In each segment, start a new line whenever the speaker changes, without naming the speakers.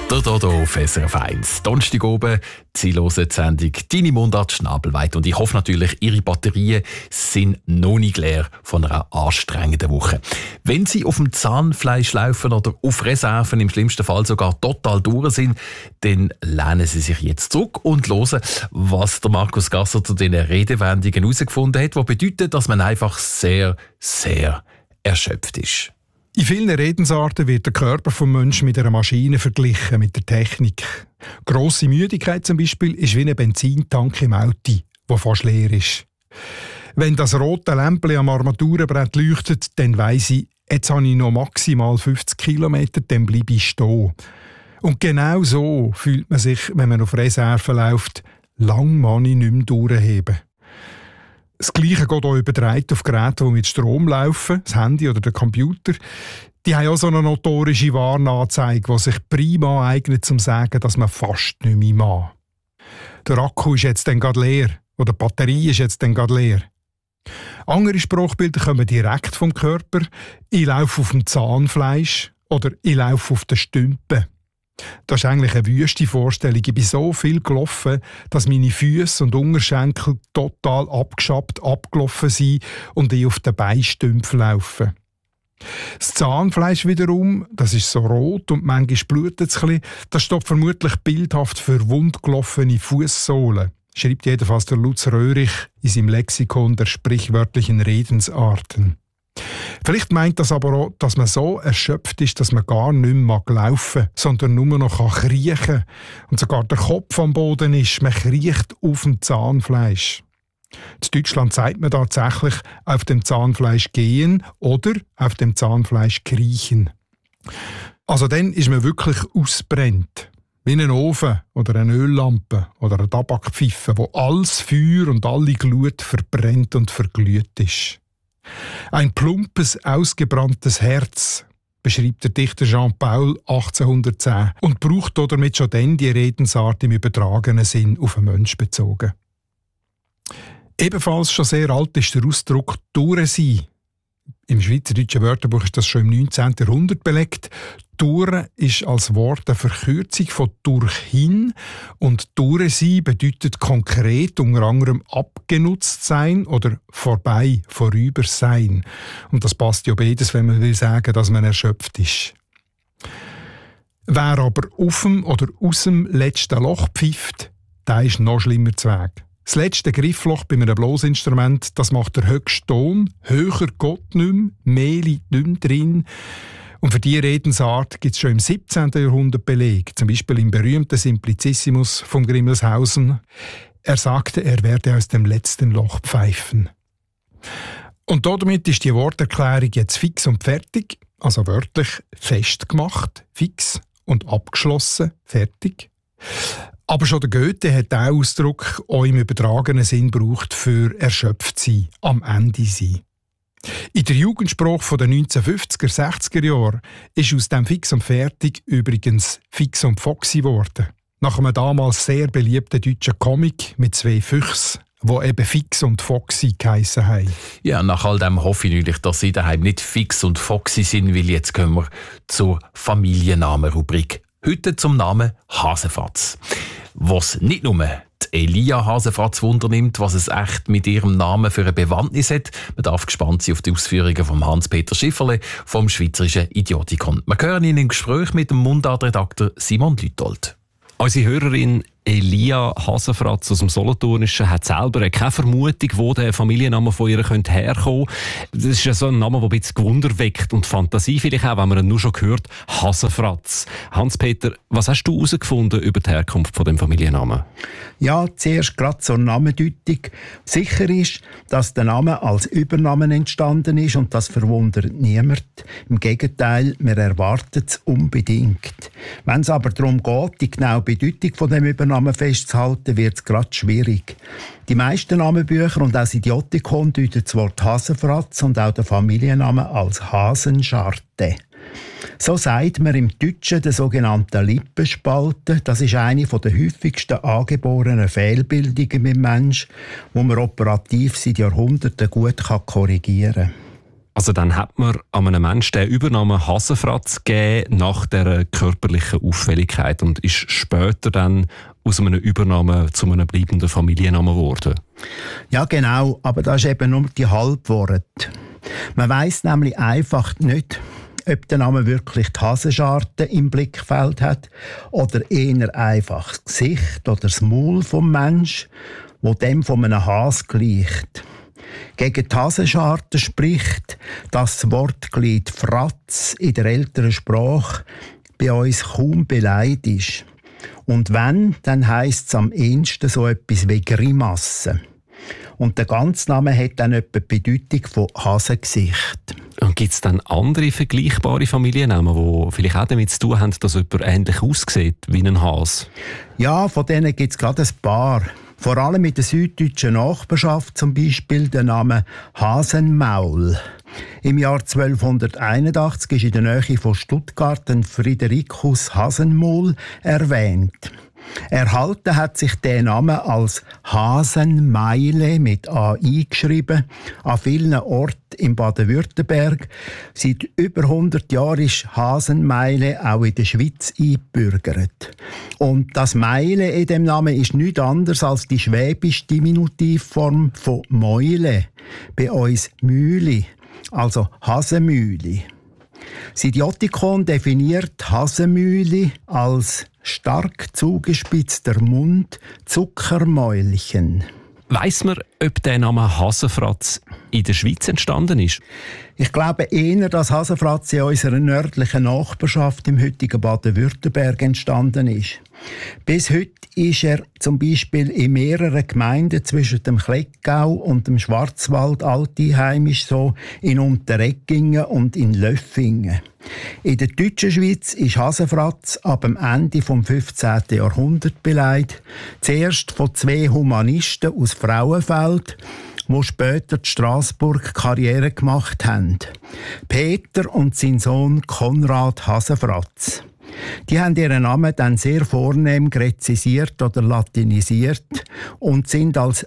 Der Dodo auf SRF 1. Donnerstag oben, Sie hören die Sendung «Deine Mundart schnabelweit». Und ich hoffe natürlich, Ihre Batterien sind noch nicht leer von einer anstrengenden Woche. Wenn Sie auf dem Zahnfleisch laufen oder auf Reserven, im schlimmsten Fall sogar total durch sind, dann lehnen Sie sich jetzt zurück und hören, was der Markus Gasser zu diesen Redewendungen herausgefunden hat, was bedeutet, dass man einfach sehr, sehr erschöpft ist.
In vielen Redensarten wird der Körper des Menschen mit einer Maschine verglichen, mit der Technik. Grosse Müdigkeit zum Beispiel ist wie ein Benzintank im Auto, der fast leer ist. Wenn das rote Lämpchen am Armaturenbrett leuchtet, dann weiss ich, jetzt habe ich noch maximal 50 Kilometer, dann bleibe ich stehen. Und genau so fühlt man sich, wenn man auf Reserve läuft, lang kann ich nicht mehr durchheben. Das Gleiche geht auch übertragen auf Geräte, die mit Strom laufen, das Handy oder der Computer. Die haben auch so eine notorische Warnanzeige, die sich prima eignet, um zu sagen, dass man fast nicht mehr mag. Der Akku ist jetzt dann gerade leer oder die Batterie ist jetzt dann gerade leer. Andere Sprachbilder kommen direkt vom Körper. Ich laufe auf dem Zahnfleisch oder ich laufe auf den Stümpen. Das ist eigentlich eine wüste Vorstellung. Ich bin so viel gelaufen, dass meine Füße und Unterschenkel total abgeschappt, abgelaufen sind und ich auf den Beinstümpfen laufe. Das Zahnfleisch wiederum, das ist so rot und manchmal blutet es ein bisschen, das steht vermutlich bildhaft für wundgelaufene Fußsohlen, schreibt jedenfalls der Lutz Röhrich in seinem Lexikon der sprichwörtlichen Redensarten. Vielleicht meint das aber auch, dass man so erschöpft ist, dass man gar nicht mehr laufen mag, sondern nur noch kriechen kann. Und sogar der Kopf am Boden ist, man kriecht auf dem Zahnfleisch. In Deutschland sagt man tatsächlich auf dem Zahnfleisch gehen oder auf dem Zahnfleisch kriechen. Also dann ist man wirklich ausbrennt. Wie ein Ofen oder eine Öllampe oder eine Tabakpfeife, wo alles Feuer und alle Glut verbrennt und verglüht ist. Ein plumpes, ausgebranntes Herz, beschreibt der Dichter Jean Paul 1810 und braucht damit schon dann die Redensart im übertragenen Sinn auf den Mensch bezogen. Ebenfalls schon sehr alt ist der Ausdruck «durch sein». Im Schweizerdeutschen Wörterbuch ist das schon im 19. Jahrhundert belegt. «Durch» ist als Wort eine Verkürzung von «durchhin» und «durch sein» bedeutet konkret unter anderem abgenutzt sein oder vorbei, vorüber sein. Und das passt ja beides, wenn man will sagen, dass man erschöpft ist. Wer aber auf dem oder aus dem letzten Loch pfeift, der ist noch schlimmer zu Weg. Das letzte Griffloch bei einem Blosinstrument, das macht der höchste Ton, höher geht nicht mehr liegt nicht mehr drin. Und für diese Redensart gibt es schon im 17. Jahrhundert Beleg, zum Beispiel im berühmten Simplicissimus von Grimmelshausen. Er sagte, er werde aus dem letzten Loch pfeifen. Und damit ist die Worterklärung jetzt fix und fertig, also wörtlich festgemacht, fix und abgeschlossen, fertig. Aber schon der Goethe hat diesen Ausdruck auch im übertragenen Sinn gebraucht für erschöpft sein, am Ende sein. In der Jugendsprache der 1950er, 60er Jahre ist aus dem Fix und Fertig übrigens Fix und Foxy geworden. Nach einem damals sehr beliebten deutschen Comic mit zwei Füchsen, die eben Fix und Foxy geheissen haben.
Ja, nach all dem hoffe ich natürlich, dass Sie daheim nicht Fix und Foxy sind, weil jetzt kommen wir zur Familiennamenrubrik. Heute zum Namen Hasenfatz. Was nicht nur die Elia Hasenfatz wundernimmt, was es echt mit ihrem Namen für eine Bewandtnis hat. Man darf gespannt sein auf die Ausführungen von Hans-Peter Schifferle vom Schweizerischen Idiotikon. Wir hören ihn im Gespräch mit dem Mundartredakteur Simon Lütold.
Unsere Hörerin Elia Hasenfratz aus dem Solothurnischen hat selber keine Vermutung, wo der Familienname von ihr herkommen könnte. Das ist ja so ein Name, der ein bisschen Gewunder weckt und Fantasie vielleicht auch, wenn man ihn nur schon hört. Hasenfratz. Hans-Peter, was hast du herausgefunden über die Herkunft von dem Familiennamen?
Ja, zuerst gerade zur Namendeutung. Sicher ist, dass der Name als Übername entstanden ist und das verwundert niemand. Im Gegenteil, wir erwarten es unbedingt. Wenn es aber darum geht, die genaue Bedeutung von dem Übernamen festzuhalten, wird es gerade schwierig. Die meisten Namenbücher und auch das Idiotikon deuten das Wort Hasenfratz und auch den Familiennamen als Hasenscharte. So sagt man im Deutschen den sogenannten Lippenspalte. Das ist eine der häufigsten angeborenen Fehlbildungen beim Menschen, die man operativ seit Jahrhunderten gut korrigieren kann.
Also dann hat man an einem Menschen den Übernamen Hasenfratz gegeben nach dieser körperlichen Auffälligkeit und ist später dann aus einem Übernamen zu einem bleibenden Familiennamen geworden.
Ja, genau, aber das ist eben nur die Halbworte. Man weiss nämlich einfach nicht, ob der Name wirklich die Hasenscharte im Blickfeld hat oder eher einfach das Gesicht oder das Maul vom Mensch, wo dem von einem Has gleicht. Gegen die Hasenscharte spricht, dass das Wortglied Fratz in der älteren Sprache bei uns kaum beleidigt ist. Und wenn, dann heisst es am ehesten so etwas wie Grimasse. Und der ganze Name hat dann etwa die Bedeutung von Hasengesicht.
Und gibt es dann andere vergleichbare Familiennamen, die vielleicht auch damit zu tun haben, dass jemand ähnlich aussieht wie ein Hase?
Ja, von denen gibt es gerade ein paar. Vor allem in der süddeutschen Nachbarschaft zum Beispiel der Name Hasenmaul. Im Jahr 1281 ist in der Nähe von Stuttgart ein Fridericus Hasenmaul erwähnt. Erhalten hat sich der Name als Hasenmeile mit AI geschrieben, an vielen Orten in Baden-Württemberg. Seit über 100 Jahren ist Hasenmeile auch in der Schweiz eingebürgert. Und das Meile in dem Namen ist nichts anderes als die schwäbische Diminutivform von Mäule, bei uns Mühle, also Hasenmühle. Das Idiotikon definiert Hasenmühle als stark zugespitzter Mund, Zuckermäulchen.
Weiss man, ob der Name Hasenfratz in der Schweiz entstanden ist?
Ich glaube eher, dass Hasenfratz in unserer nördlichen Nachbarschaft im heutigen Baden-Württemberg entstanden ist. Bis heute ist er zum Beispiel in mehreren Gemeinden zwischen dem Klettgau und dem Schwarzwald altheimisch, so in Unterreggingen und in Löffingen. In der deutschen Schweiz ist Hasenfratz ab dem Ende des 15. Jahrhunderts beleidigt. Zuerst von 2 Humanisten aus Frauenfeld, die später in Straßburg Karriere gemacht haben. Peter und sein Sohn Konrad Hasenfratz. Die haben ihren Namen dann sehr vornehm gräzisiert oder latinisiert und sind als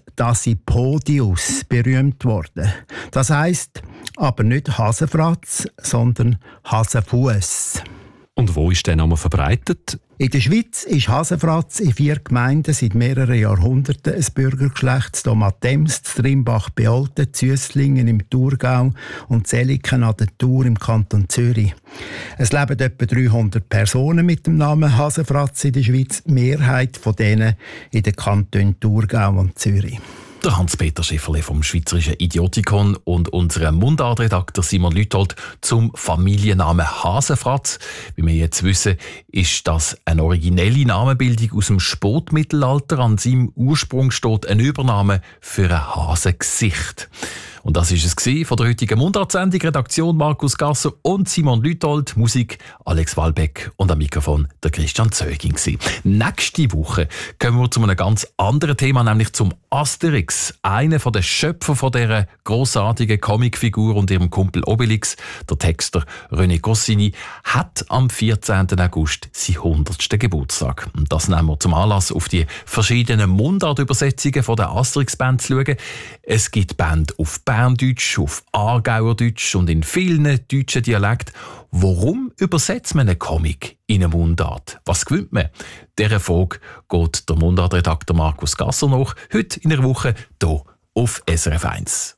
Dasypodius berühmt worden. Das heisst aber nicht Hasenfratz, sondern Hasenfuss.
Und wo ist der Name verbreitet?
In der Schweiz ist Hasenfratz in 4 Gemeinden seit mehreren Jahrhunderten ein Bürgergeschlecht. Domatems, Trimbach bei Olten, Züsslingen im Thurgau und Zeliken an der Thur im Kanton Zürich. Es leben etwa 300 Personen mit dem Namen Hasenfratz in der Schweiz. Die Mehrheit von denen in den Kantonen Thurgau und Zürich.
Der Hans-Peter Schifferle vom Schweizerischen Idiotikon und unser Mundartredakteur Simon Lüthold zum Familiennamen Hasenfratz. Wie wir jetzt wissen, ist das eine originelle Namenbildung aus dem Spätmittelalter. An seinem Ursprung steht ein Übername für ein Hasengesicht. Und das ist es von der heutigen Mundart-Sendung. Redaktion Markus Gasser und Simon Lüthold. Musik Alex Wallbeck und am Mikrofon der Christian Zöging. Nächste Woche kommen wir zu einem ganz anderen Thema, nämlich zum Asterix. Einer der Schöpfer von dieser grossartigen Comicfigur und ihrem Kumpel Obelix, der Texter René Goscinny, hat am 14. August seinen 100. Geburtstag. Und das nehmen wir zum Anlass, auf die verschiedenen Mundart-Übersetzungen von der Asterix-Band zu schauen. Es gibt Band auf Berndeutsch, auf Aargauerdeutsch und in vielen deutschen Dialekten. Warum übersetzt man einen Comic in eine Mundart? Was gewinnt man? Dieser Frage geht der Mundartredakteur Markus Gasser nach, heute in einer Woche hier auf SRF 1.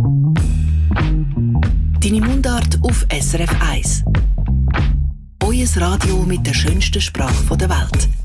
Deine Mundart auf SRF 1. Euer Radio mit der schönsten Sprache der Welt.